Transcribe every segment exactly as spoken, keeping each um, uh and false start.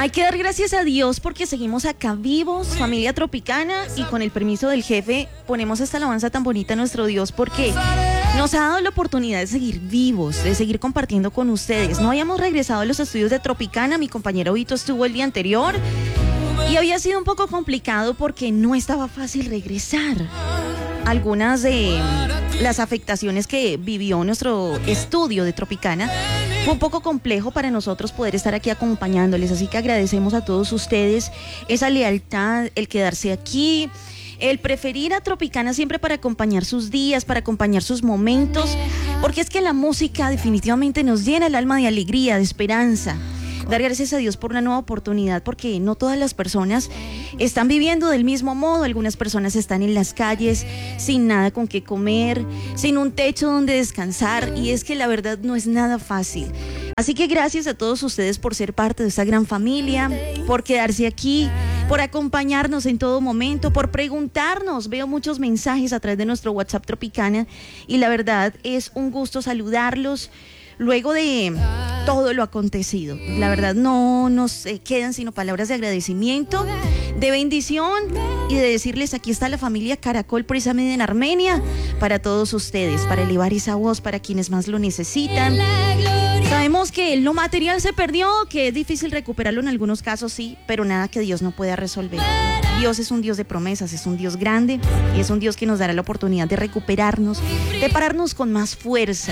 Hay que dar gracias a Dios porque seguimos acá vivos, familia tropicana, y con el permiso del jefe ponemos esta alabanza tan bonita a nuestro Dios porque nos ha dado la oportunidad de seguir vivos, de seguir compartiendo con ustedes. No habíamos regresado a los estudios de Tropicana, mi compañero Vito estuvo el día anterior y había sido un poco complicado porque no estaba fácil regresar. Algunas de las afectaciones que vivió nuestro estudio de Tropicana fue un poco complejo para nosotros poder estar aquí acompañándoles, así que agradecemos a todos ustedes esa lealtad, el quedarse aquí, el preferir a Tropicana siempre para acompañar sus días, para acompañar sus momentos, porque es que la música definitivamente nos llena el alma de alegría, de esperanza. Dar gracias a Dios por una nueva oportunidad, porque no todas las personas están viviendo del mismo modo. Algunas personas están en las calles sin nada con qué comer, sin un techo donde descansar, y es que la verdad no es nada fácil. Así que gracias a todos ustedes por ser parte de esta gran familia, por quedarse aquí, por acompañarnos en todo momento, por preguntarnos. Veo muchos mensajes a través de nuestro WhatsApp Tropicana y la verdad es un gusto saludarlos. Luego de todo lo acontecido, la verdad no nos quedan sino palabras de agradecimiento, de bendición y de decirles: aquí está la familia Caracol precisamente en Armenia para todos ustedes, para elevar esa voz para quienes más lo necesitan. Sabemos que lo material se perdió, que es difícil recuperarlo en algunos casos, sí, pero nada que Dios no pueda resolver. Dios es un Dios de promesas, es un Dios grande y es un Dios que nos dará la oportunidad de recuperarnos, de pararnos con más fuerza.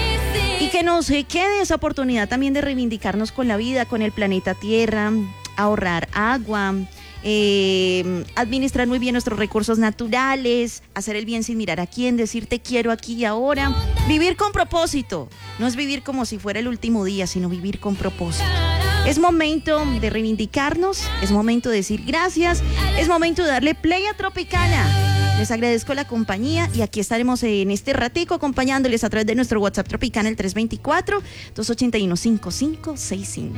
Y que nos quede esa oportunidad también de reivindicarnos con la vida, con el planeta Tierra, ahorrar agua, eh, administrar muy bien nuestros recursos naturales, hacer el bien sin mirar a quién, decir te quiero aquí y ahora, vivir con propósito. No es vivir como si fuera el último día, sino vivir con propósito. Es momento de reivindicarnos, es momento de decir gracias, es momento de darle play a Tropicana. Les agradezco la compañía y aquí estaremos en este ratico acompañándoles a través de nuestro WhatsApp Tropicana, el tres dos cuatro, dos ocho uno, cinco cinco seis cinco.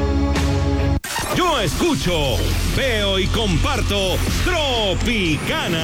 Yo escucho, veo y comparto Tropicana.